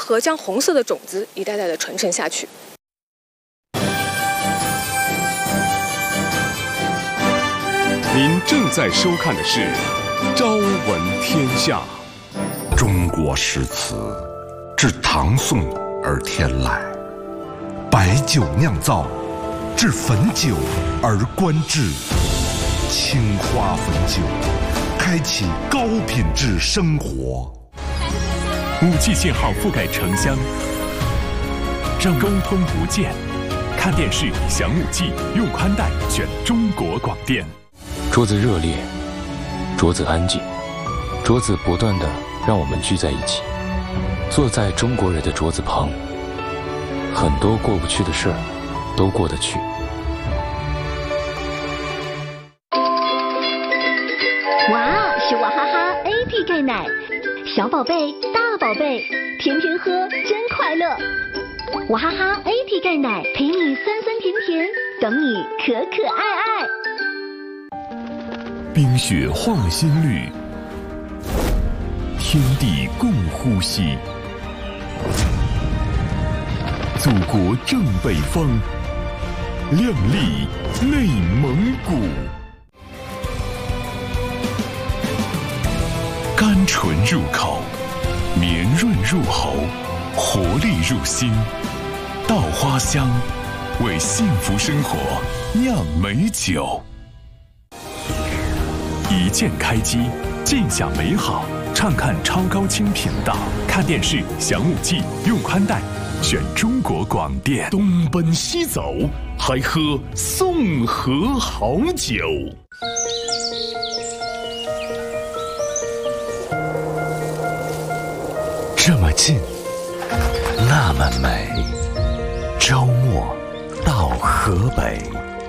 何将红色的种子一代代的传承下去。 您正在收看的是《朝闻天下》。 中国诗词自唐宋而天来，白酒酿造，至汾酒而观致。青花汾酒，开启高品质生活。 5G 信号覆盖城乡，让沟通无间。看电视享5G，用宽带选中国广电。 桌子热烈，桌子安静，桌子不断地让我们聚在一起，坐在中国人的桌子旁，很多过不去的事儿都过得去。 哇，是娃哈哈 AP 钙奶，小宝贝、大宝贝，天天喝真快乐。娃哈哈 AP 钙奶陪你酸酸甜甜，等你可可爱爱。 冰雪化新绿，天地共呼吸。祖国正北方，亮丽内蒙古。甘醇入口，绵润入喉，活力入心。稻花香，为幸福生活酿美酒。一键开机，尽享美好，畅看超高清频道，看电视享5G，用宽带选中国广电。东奔西走，还喝宋河好酒。 这么近，那么美。周末到河北。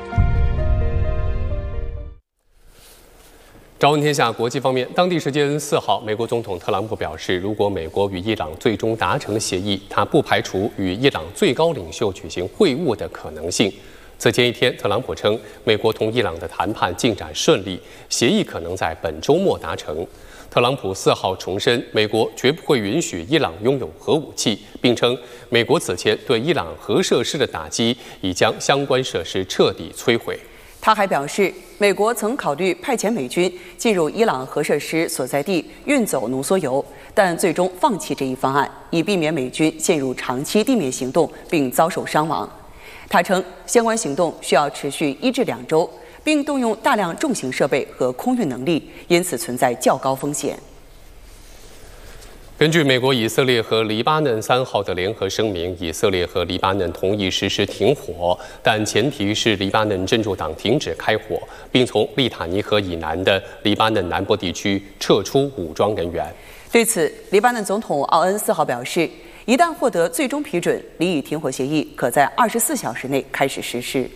朝闻天下国际方面，当地时间4号，美国总统特朗普表示，如果美国与伊朗最终达成协议，他不排除与伊朗最高领袖举行会晤的可能性。此前一天，特朗普称，美国同伊朗的谈判进展顺利，协议可能在本周末达成。特朗普4号重申，美国绝不会允许伊朗拥有核武器，并称，美国此前对伊朗核设施的打击已将相关设施彻底摧毁。 他还表示，美国曾考虑派遣美军进入伊朗核设施所在地运走浓缩铀，但最终放弃这一方案，以避免美军陷入长期地面行动并遭受伤亡。他称，相关行动需要持续1至2周，并动用大量重型设备和空运能力，因此存在较高风险。 根据美国、以色列和黎巴嫩3号的联合声明，以色列和黎巴嫩同意实施停火，但前提是黎巴嫩真主党停止开火，并从利塔尼河以南的黎巴嫩南部地区撤出武装人员。 对此，黎巴嫩总统奥恩4号表示，一旦获得最终批准，黎以停火协议可在24小时内开始实施。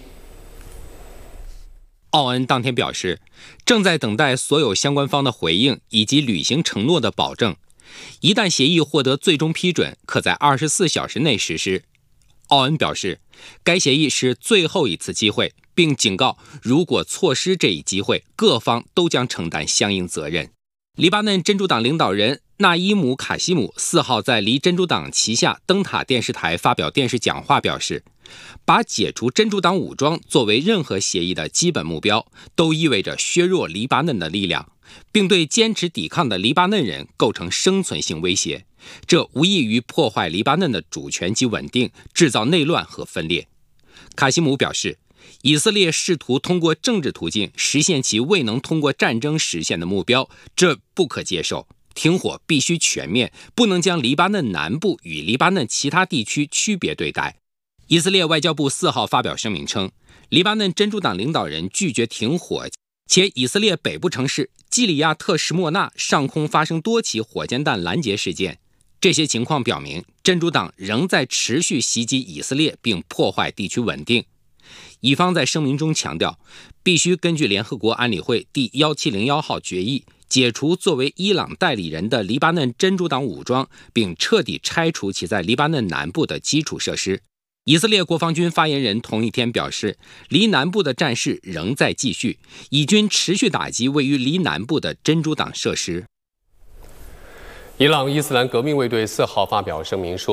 奥恩当天表示，正在等待所有相关方的回应以及履行承诺的保证。一旦协议获得最终批准，可在24小时内实施。奥恩表示，该协议是最后一次机会，并警告，如果错失这一机会，各方都将承担相应责任。黎巴嫩真主党领导人纳伊姆·卡西姆4号在黎真主党旗下灯塔电视台发表电视讲话，表示，把解除真主党武装作为任何协议的基本目标，都意味着削弱黎巴嫩的力量，并对坚持抵抗的黎巴嫩人构成生存性威胁，这无异于破坏黎巴嫩的主权及稳定，制造内乱和分裂。卡西姆表示，以色列试图通过政治途径实现其未能通过战争实现的目标，这不可接受。停火必须全面，不能将黎巴嫩南部与黎巴嫩其他地区区别对待。以色列外交部4号发表声明称，黎巴嫩真主党领导人拒绝停火，且以色列北部城市基里亚特什莫纳上空发生多起火箭弹拦截事件。这些情况表明，真主党仍在持续袭击以色列并破坏地区稳定。以方在声明中强调，必须根据联合国安理会第1701号决议，解除作为伊朗代理人的黎巴嫩真主党武装，并彻底拆除其在黎巴嫩南部的基础设施。以色列国防军发言人同一天表示，黎南部的战事仍在继续，以军持续打击位于黎南部的真主党设施。 伊朗伊斯兰革命卫队4号发表声明说，